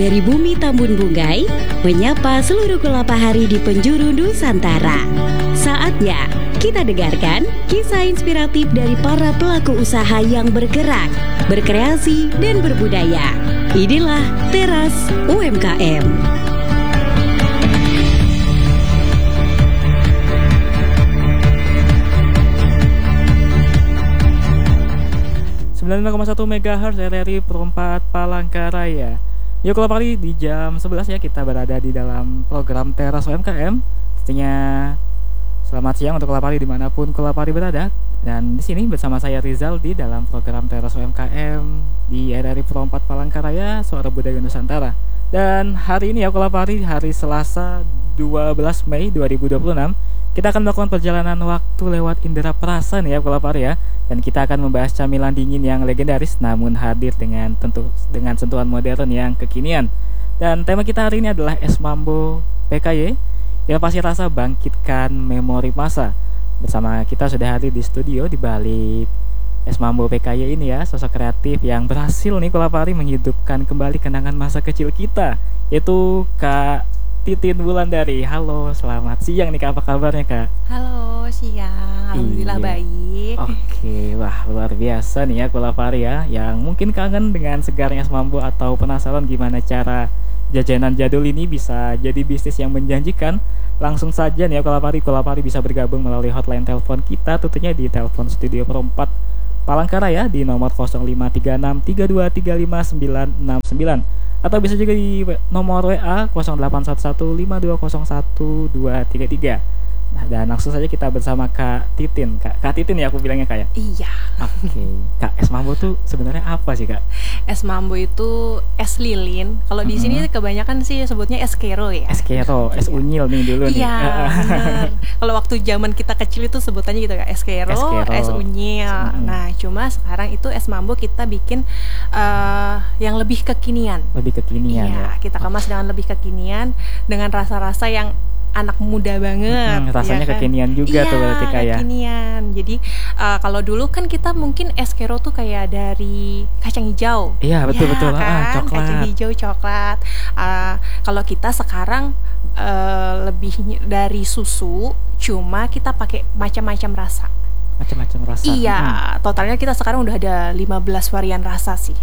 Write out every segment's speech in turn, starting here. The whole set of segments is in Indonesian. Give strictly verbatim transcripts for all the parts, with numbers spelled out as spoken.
Dari bumi Tambun Bunggai, menyapa seluruh kelapa hari di penjuru Nusantara. Saatnya kita dengarkan kisah inspiratif dari para pelaku usaha yang bergerak, berkreasi, dan berbudaya. Inilah Teras U M K M. sembilan puluh lima koma satu megahertz R R I Perempat Palangkaraya. Yuk kelapa hari di jam sebelas ya, kita berada di dalam program Teras U M K M. Tentunya selamat siang untuk kelapa hari dimanapun kelapa hari berada. Dan di sini bersama saya Rizal di dalam program Teras U M K M di R R I Perempat Palangkaraya, Suara Budaya Nusantara. Dan hari ini ya kelapa hari, hari Selasa dua belas Mei dua ribu dua puluh enam, kita akan melakukan perjalanan waktu lewat indera perasa nih ya kelapa hari ya. Dan kita akan membahas camilan dingin yang legendaris namun hadir dengan tentu dengan sentuhan modern yang kekinian. Dan tema kita hari ini adalah es mambo P K Y, inovasi rasa bangkitkan memori masa. Bersama kita sudah hadir di studio di balik es mambo P K Y ini ya, sosok kreatif yang berhasil nih kelapa hari menghidupkan kembali kenangan masa kecil kita, yaitu Kak Titin Wulandari. Halo, selamat siang nih Kak, apa kabarnya Kak? Halo, siang. Alhamdulillah iya. Baik. Oke, wah luar biasa nih ya Kulapari ya, yang mungkin kangen dengan segarnya es mambo atau penasaran gimana cara jajanan jadul ini bisa jadi bisnis yang menjanjikan. Langsung saja nih ya Kulapari, Kulapari bisa bergabung melalui hotline telepon kita, tentunya di telepon studio Perempat Palangkaraya di nomor nol lima tiga enam tiga dua tiga lima sembilan enam sembilan, atau bisa juga di nomor W A nol delapan satu satu lima dua nol satu dua tiga tiga. Nah, dan langsung saja kita bersama Kak Titin. Kak, Kak Titin ya aku bilangnya Kak ya? Iya. Oke. Okay. Kak, es mambo tuh sebenarnya apa sih Kak? Es mambo itu es lilin. Kalau mm-hmm. di sini kebanyakan sih sebutnya es kero ya. Es kero, es unyil nih dulu nih. Iya, benar. Kalau waktu zaman kita kecil itu sebutannya gitu ya, es kero, es, kero. es unyil. Mm-hmm. Nah, cuma sekarang itu es mambo kita bikin uh, yang lebih kekinian. Lebih kekinian. Iya, ya. Kita kemas dengan lebih kekinian, dengan rasa-rasa yang anak muda banget, hmm, rasanya ya kan? Kekinian juga iya, tuh berarti kayak kekinian. Jadi uh, kalau dulu kan kita mungkin es kero tuh kayak dari kacang hijau. Iya betul ya, betul kan? ah, coklat. Kacang hijau coklat. Uh, kalau kita sekarang uh, lebih dari susu, cuma kita pakai macam-macam rasa. Macam-macam rasa. Iya, hmm. totalnya kita sekarang udah ada lima belas varian rasa sih.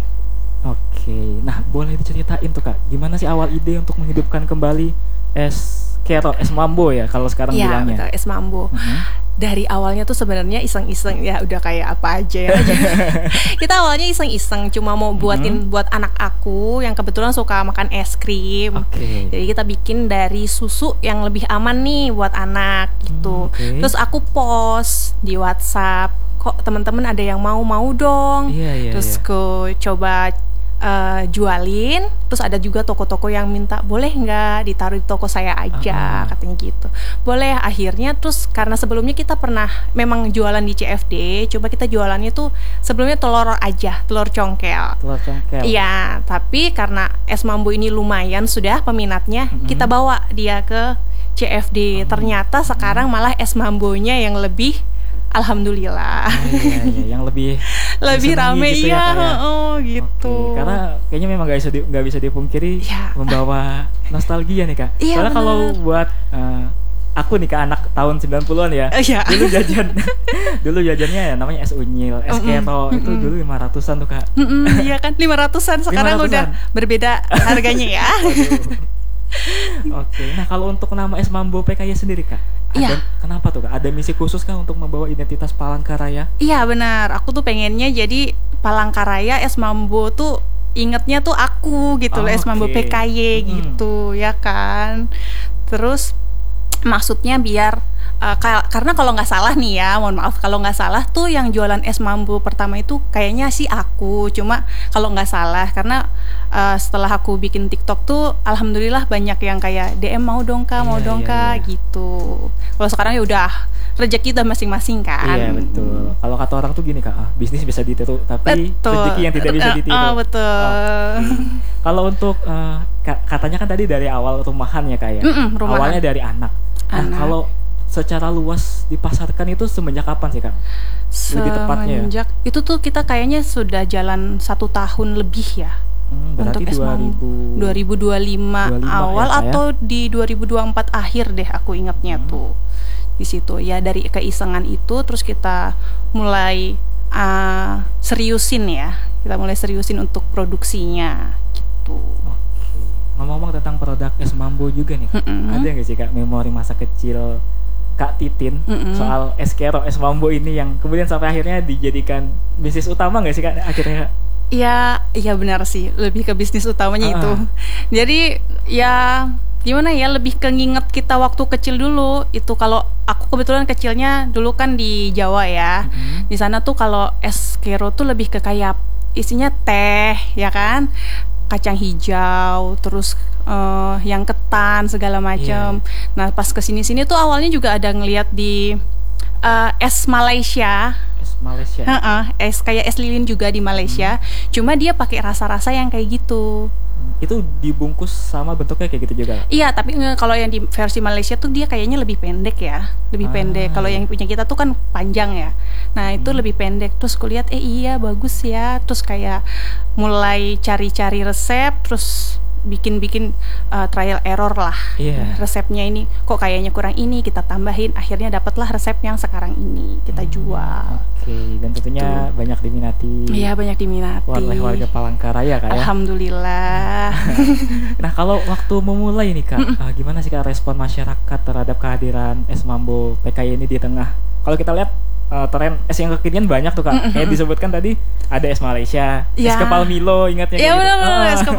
Oke, nah boleh diceritain tuh Kak, gimana sih awal ide untuk menghidupkan kembali es kero, es mambo ya kalau sekarang ya, bilangnya. Iya betul, es mambo. Uh-huh. Dari awalnya tuh sebenarnya iseng-iseng ya, udah kayak apa aja ya. Kita awalnya iseng-iseng cuma mau buatin uh-huh. buat anak aku yang kebetulan suka makan es krim. Okay. Jadi kita bikin dari susu yang lebih aman nih buat anak gitu. Okay. Terus aku post di WhatsApp, kok teman-teman ada yang mau-mau dong. Yeah, yeah, Terus yeah. aku coba Uh, jualin, terus ada juga toko-toko yang minta boleh nggak ditaruh di toko saya aja, uh-huh. katanya gitu. Boleh, akhirnya terus karena sebelumnya kita pernah memang jualan di C F D, coba kita jualannya tuh sebelumnya telur aja, telur congkel. Telur congkel. Iya, tapi karena es mambo ini lumayan sudah peminatnya, uh-huh. kita bawa dia ke C F D. Uh-huh. Ternyata sekarang malah es mambonya yang lebih alhamdulillah. Oh, iya, iya. Yang lebih lebih rame gitu ya, ya, oh gitu. Oke, karena kayaknya memang nggak bisa di, nggak bisa dipungkiri ya. Membawa nostalgia nih Kak. Ya, karena kalau buat uh, aku nih Kak, anak tahun sembilan puluhan ya, ya. dulu jajan dulu jajannya ya namanya es unyil, es kero, mm-mm. itu dulu lima ratusan tuh Kak. Iya kan, lima ratusan sekarang lima ratusan. Udah berbeda harganya ya. Oke, nah kalau untuk nama es mambo P K Y sendiri Kak, ada, ya. kenapa tuh Kak? Ada misi khusus Kak untuk membawa identitas Palangkaraya? Iya benar, aku tuh pengennya jadi Palangkaraya es mambo tuh ingetnya tuh aku gitu loh, oh, es mambo okay. P K Y hmm. gitu ya kan. Terus maksudnya biar uh, ka- karena kalau nggak salah nih ya, mohon maaf kalau nggak salah tuh yang jualan es mambo pertama itu kayaknya sih aku, cuma kalau nggak salah karena uh, setelah aku bikin TikTok tuh alhamdulillah banyak yang kayak D M mau dong Kak, mau yeah, dong yeah, Kak yeah. gitu. Kalau sekarang ya udah rezeki udah masing-masing kan. Iya betul. Kalau kata orang tuh gini Kak, ah, bisnis bisa ditiru tapi betul. Rezeki yang tidak bisa ditiru. Oh, betul. Oh, okay. Kalau untuk uh, katanya kan tadi dari awal rumahan ya Kak ya. Mm-mm, rumahan. Awalnya dari anak. Nah, anak. Kalau secara luas dipasarkan itu semenjak kapan sih Kak? Lebih tepatnya. Semenjak itu tuh kita kayaknya sudah jalan satu tahun lebih ya. Hmm, berarti untuk es Mambo dua ribu dua puluh lima awal ya, atau di dua ribu dua puluh empat akhir deh aku ingatnya hmm. tuh. Di situ ya dari keisengan itu terus kita mulai uh, seriusin ya. Kita mulai seriusin untuk produksinya gitu. Oke. Ngomong-ngomong tentang produk es Mambo juga nih, mm-hmm. ada nggak sih Kak memori masa kecil Kak Titin mm-hmm. soal es kero es Mambo ini yang kemudian sampai akhirnya dijadikan bisnis utama nggak sih Kak akhirnya? Ya, iya benar sih, lebih ke bisnis utamanya uh-uh. itu. Jadi ya gimana ya, lebih ke nginget kita waktu kecil dulu. Itu kalau aku kebetulan kecilnya dulu kan di Jawa ya. Mm-hmm. Di sana tuh kalau es kero tuh lebih ke kayak isinya teh ya kan, kacang hijau, terus uh, yang ketan segala macam. Yeah. Nah pas kesini-sini tuh awalnya juga ada ngeliat di uh, es Malaysia. Es Malaysia. Uh-uh, es kayak es lilin juga di Malaysia. Hmm. Cuma dia pakai rasa-rasa yang kayak gitu. Itu dibungkus sama bentuknya kayak gitu juga? Iya, tapi kalau yang di versi Malaysia tuh dia kayaknya lebih pendek ya, lebih ah. pendek. Kalau yang punya kita tuh kan panjang ya. Nah itu hmm. lebih pendek. Terus kulihat, eh iya bagus ya. Terus kayak mulai cari-cari resep, terus bikin-bikin uh, trial error lah. Yeah. Resepnya ini kok kayaknya kurang ini, kita tambahin. Akhirnya dapatlah resep yang sekarang ini kita jual. Oke, okay. Dan tentunya tuh. banyak diminati. Iya, banyak diminati. Oleh warga Palangkaraya Kak ya. Alhamdulillah. Nah, kalau waktu memulai nih Kak, uh, gimana sih Kak respon masyarakat terhadap kehadiran es Mambo P K Y ini di tengah? Kalau kita lihat uh, tren es yang kekinian banyak tuh Kak. Mm-hmm. Kayak disebutkan tadi ada es Malaysia, ya. Es Kepal Milo, ingatnya ya, gitu. Iya benar-benar, es Kepal